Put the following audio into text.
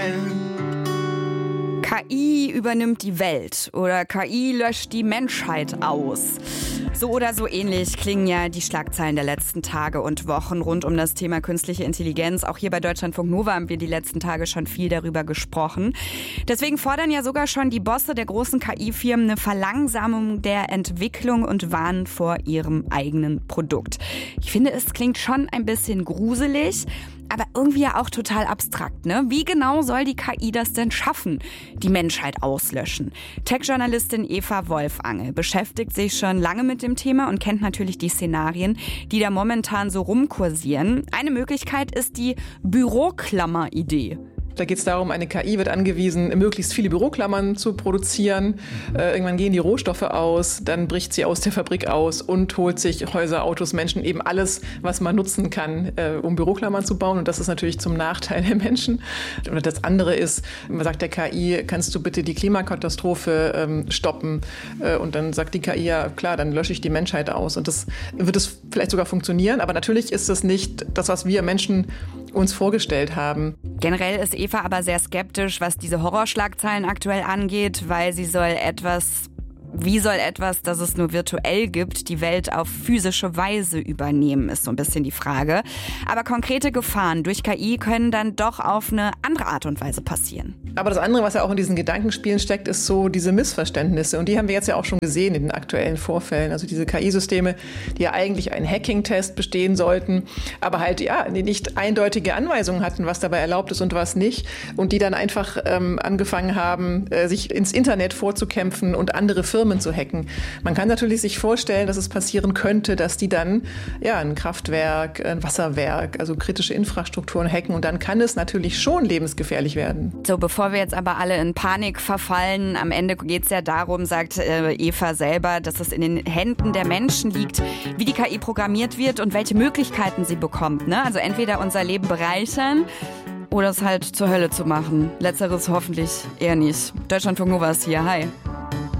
KI übernimmt die Welt oder KI löscht die Menschheit aus. So oder so ähnlich klingen ja die Schlagzeilen der letzten Tage und Wochen rund um das Thema künstliche Intelligenz. Auch hier bei Deutschlandfunk Nova haben wir die letzten Tage schon viel darüber gesprochen. Deswegen fordern ja sogar schon die Bosse der großen KI-Firmen eine Verlangsamung der Entwicklung und warnen vor ihrem eigenen Produkt. Ich finde, es klingt schon ein bisschen gruselig, aber irgendwie ja auch total abstrakt, ne? Wie genau soll die KI das denn schaffen, die Menschheit auslöschen? Tech-Journalistin Eva Wolfangel beschäftigt sich schon lange mit dem Thema und kennt natürlich die Szenarien, die da momentan so rumkursieren. Eine Möglichkeit ist die Büroklammer-Idee. Da geht es darum, eine KI wird angewiesen, möglichst viele Büroklammern zu produzieren. Irgendwann gehen die Rohstoffe aus, dann bricht sie aus der Fabrik aus und holt sich Häuser, Autos, Menschen, eben alles, was man nutzen kann, um Büroklammern zu bauen. Und das ist natürlich zum Nachteil der Menschen. Oder das andere ist, man sagt der KI, kannst du bitte die Klimakatastrophe stoppen? Und dann sagt die KI, ja klar, dann lösche ich die Menschheit aus. Und das wird es vielleicht sogar funktionieren. Aber natürlich ist das nicht das, was wir Menschen uns vorgestellt haben. Generell ist Eva aber sehr skeptisch, was diese Horrorschlagzeilen aktuell angeht, weil wie soll etwas, das es nur virtuell gibt, die Welt auf physische Weise übernehmen, ist so ein bisschen die Frage. Aber konkrete Gefahren durch KI können dann doch auf eine andere Art und Weise passieren. Aber das andere, was ja auch in diesen Gedankenspielen steckt, ist so diese Missverständnisse. Und die haben wir jetzt ja auch schon gesehen in den aktuellen Vorfällen. Also diese KI-Systeme, die ja eigentlich einen Hacking-Test bestehen sollten, aber halt die nicht eindeutige Anweisungen hatten, was dabei erlaubt ist und was nicht. Und die dann einfach angefangen haben, sich ins Internet vorzukämpfen und andere Firmen zu hacken. Man kann natürlich sich vorstellen, dass es passieren könnte, dass die dann ein Kraftwerk, ein Wasserwerk, also kritische Infrastrukturen hacken und dann kann es natürlich schon lebensgefährlich werden. So, bevor wir jetzt aber alle in Panik verfallen, am Ende geht es ja darum, sagt Eva selber, dass es in den Händen der Menschen liegt, wie die KI programmiert wird und welche Möglichkeiten sie bekommt, ne? Also entweder unser Leben bereichern oder es halt zur Hölle zu machen. Letzteres hoffentlich eher nicht. Deutschlandfunk Nova ist hier. Hi.